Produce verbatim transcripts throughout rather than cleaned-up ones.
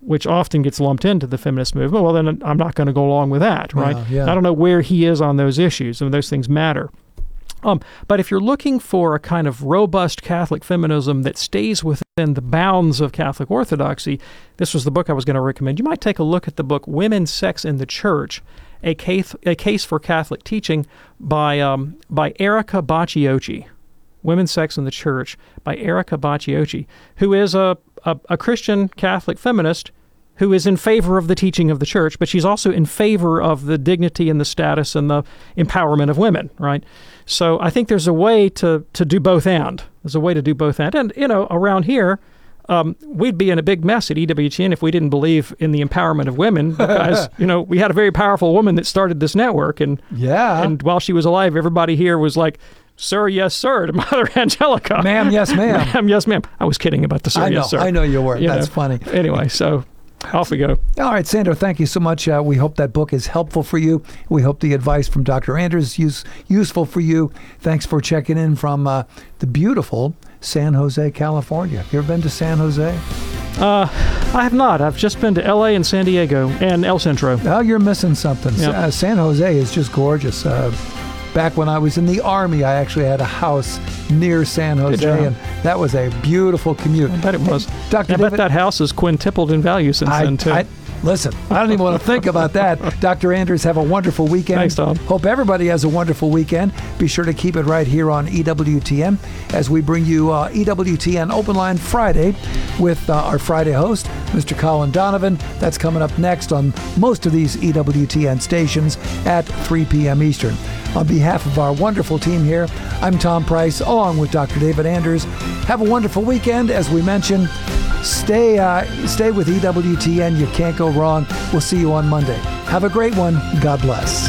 which often gets lumped into the feminist movement, well, then I'm not going to go along with that, right? Wow, yeah. I don't know where he is on those issues, and those things matter. Um, but if you're looking for a kind of robust Catholic feminism that stays within the bounds of Catholic orthodoxy, this was the book I was going to recommend. You might take a look at the book Women, Sex, and the Church, a case, a case for Catholic teaching by um, by Erica Bacciocchi. Women, Sex, and the Church by Erica Bacciocchi, who is a, a, a Christian Catholic feminist who is in favor of the teaching of the church, but she's also in favor of the dignity and the status and the empowerment of women, right? So I think there's a way to, to do both and. There's a way to do both and. And, you know, around here, um, we'd be in a big mess at E W T N if we didn't believe in the empowerment of women because, you know, we had a very powerful woman that started this network. And, yeah. and while she was alive, everybody here was like, sir, yes, sir, to Mother Angelica. Ma'am, yes, ma'am. Ma'am, yes, ma'am. I was kidding about the sir, I know, yes, sir. I know you were. You That's know. funny. Anyway, so off we go. All right, Sandra, thank you so much. Uh, we hope that book is helpful for you. We hope the advice from Doctor Anders is useful for you. Thanks for checking in from uh, the beautiful San Jose, California. You ever been to San Jose? Uh, I have not. I've just been to L A and San Diego and El Centro. Well, you're missing something. Yep. Uh, San Jose is just gorgeous. Uh, back when I was in the Army, I actually had a house near San Jose, and that was a beautiful commute. I bet it was. Doctor I David, bet that house has quintupled in value since I, then, too. I, listen, I don't even want to think about that. Doctor Anders, have a wonderful weekend. Thanks, Tom. Hope everybody has a wonderful weekend. Be sure to keep it right here on E W T N as we bring you uh, E W T N Open Line Friday with uh, our Friday host, Mister Colin Donovan. That's coming up next on most of these E W T N stations at three p.m. Eastern. On behalf of our wonderful team here, I'm Tom Price, along with Doctor David Anders. Have a wonderful weekend. As we mentioned, stay uh, stay with E W T N. You can't go wrong. We'll see you on Monday. Have a great one. God bless.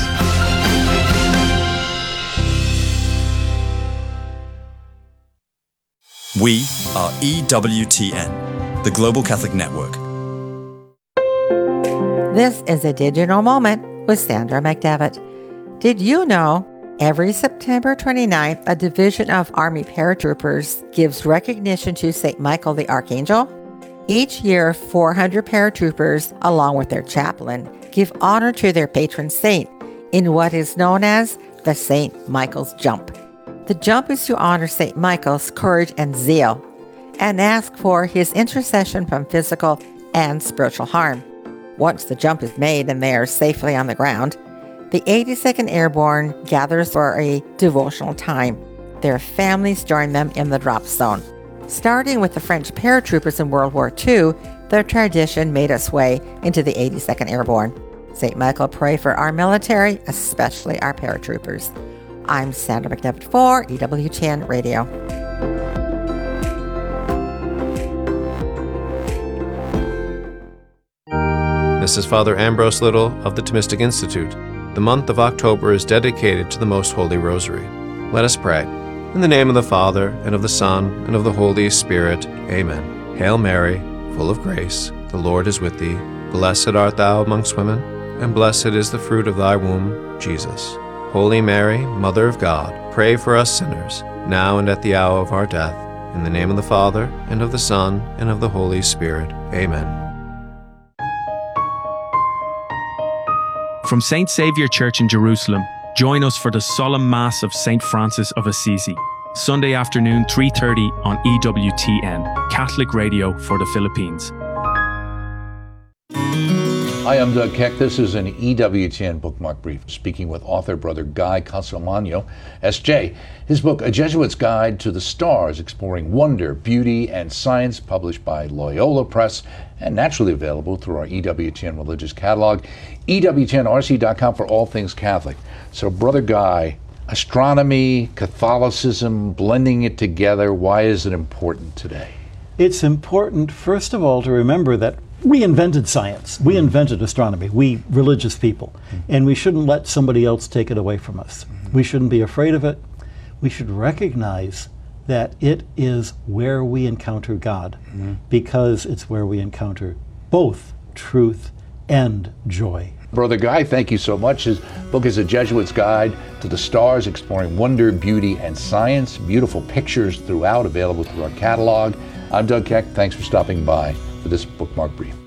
We are E W T N, the Global Catholic Network. This is a digital moment with Sandra McDevitt. Did you know every September twenty-ninth, a division of Army paratroopers gives recognition to Saint Michael the Archangel? Each year, four hundred paratroopers, along with their chaplain, give honor to their patron saint in what is known as the Saint Michael's Jump. The jump is to honor Saint Michael's courage and zeal and ask for his intercession from physical and spiritual harm. Once the jump is made and they are safely on the ground, the eighty-second Airborne gathers for a devotional time. Their families join them in the drop zone. Starting with the French paratroopers in World War Two, their tradition made its way into the eighty-second Airborne. Saint Michael, pray for our military, especially our paratroopers. I'm Sandra McDevitt for E W T N Radio. This is Father Ambrose Little of the Thomistic Institute. The month of October is dedicated to the Most Holy Rosary. Let us pray. In the name of the Father, and of the Son, and of the Holy Spirit. Amen. Hail Mary, full of grace, the Lord is with thee. Blessed art thou amongst women, and blessed is the fruit of thy womb, Jesus. Holy Mary, Mother of God, pray for us sinners, now and at the hour of our death. In the name of the Father, and of the Son, and of the Holy Spirit. Amen. From Saint Saviour Church in Jerusalem, join us for the solemn Mass of Saint Francis of Assisi, Sunday afternoon, three thirty on E W T N, Catholic Radio for the Philippines. Hi, I'm Doug Keck. This is an E W T N Bookmark Brief, speaking with author Brother Guy Consolmagno, S J. His book, A Jesuit's Guide to the Stars, exploring wonder, beauty, and science, published by Loyola Press, and naturally available through our E W T N Religious Catalog, E W T N R C dot com for all things Catholic. So, Brother Guy, astronomy, Catholicism, blending it together, why is it important today? It's important, first of all, to remember that we invented science. We invented astronomy, we religious people. Mm-hmm. And we shouldn't let somebody else take it away from us. Mm-hmm. We shouldn't be afraid of it. We should recognize that it is where we encounter God, mm-hmm. because it's where we encounter both truth and joy. Brother Guy, thank you so much. His book is A Jesuit's Guide to the Stars, exploring wonder, beauty, and science. Beautiful pictures throughout, available through our catalog. I'm Doug Keck. Thanks for stopping by for this Bookmark Brief.